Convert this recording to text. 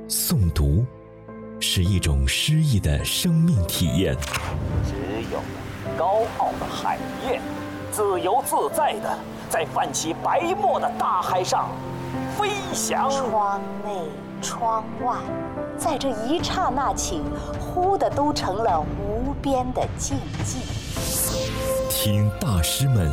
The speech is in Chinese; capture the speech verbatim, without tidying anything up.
诵读是一种诗意的生命体验。 只有高傲的海燕，自由自在地在泛起白沫的大海上飞翔。 窗内窗外，在这一刹那间，忽的都成了无边的静寂。 听大师们